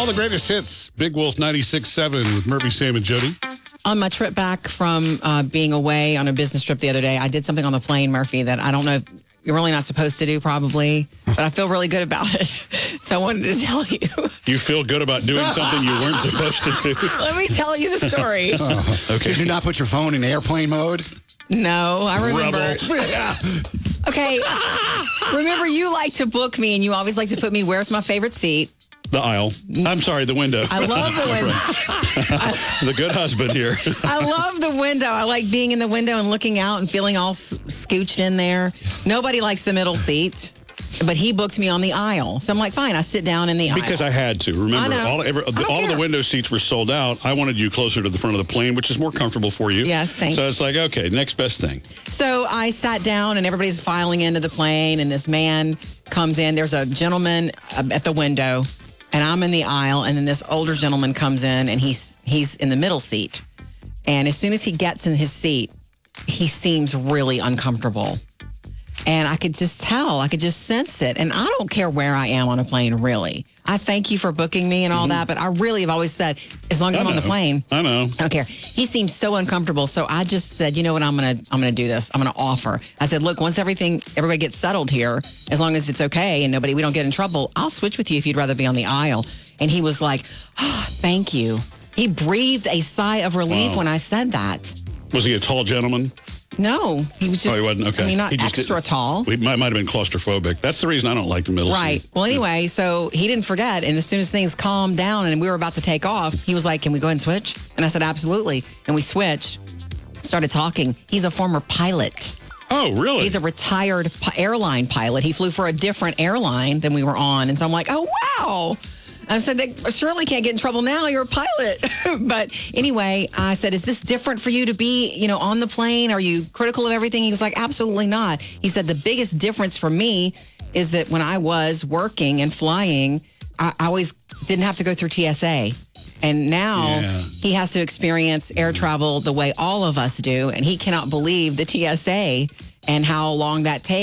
the greatest hits. Big Wolf 96.7 with Murphy, Sam, and Jody. On my trip back from being away on a business trip the other day, I did something on the plane, Murphy, that I don't know, you're really not supposed to do probably, but I feel really good about it. So I wanted to tell you. You feel good about doing something you weren't supposed to do? Let me tell you the story. Okay. Did you not put your phone in airplane mode? No, I remember. Okay. Remember, you like to book me, and you always like to put me, where's my favorite seat? The aisle. I'm sorry, the window. I love the window. The good husband here. I love the window. I like being in the window and looking out and feeling all scooched in there. Nobody likes the middle seat, but he booked me on the aisle. So I'm like, fine, I sit down in the aisle. Because I had to. Remember, all of the window seats were sold out. I wanted you closer to the front of the plane, which is more comfortable for you. Yes, thanks. So it's like, okay, next best thing. So I sat down and everybody's filing into the plane and this man comes in. There's a gentleman at the window and I'm in the aisle, and then this older gentleman comes in and he's in the middle seat. And as soon as he gets in his seat, he seems really uncomfortable. And I could just tell, I could just sense it. And I don't care where I am on a plane, really. I thank you for booking me and all that, but I really have always said, as long as I'm on the plane, I know. I don't care. He seems so uncomfortable, so I just said, you know what, I'm gonna do this. I'm gonna offer. I said, look, once everybody gets settled here, as long as it's okay and we don't get in trouble, I'll switch with you if you'd rather be on the aisle. And he was like, oh, thank you. He breathed a sigh of relief when I said that. Was he a tall gentleman? No, he was just. Oh, he wasn't? Okay. I mean, not He just extra tall. He might have been claustrophobic. That's the reason I don't like the middle Right. seat. Well, anyway, so he didn't forget. And as soon as things calmed down and we were about to take off, he was like, can we go ahead and switch? And I said, absolutely. And we switched, started talking. He's a former pilot. Oh, really? He's a retired airline pilot. He flew for a different airline than we were on. And so I'm like, oh, wow. I said, they surely can't get in trouble now. You're a pilot. But anyway, I said, is this different for you to be, on the plane? Are you critical of everything? He was like, absolutely not. He said, the biggest difference for me is that when I was working and flying, I always didn't have to go through TSA. And now he has to experience air travel the way all of us do. And he cannot believe the TSA and how long that takes.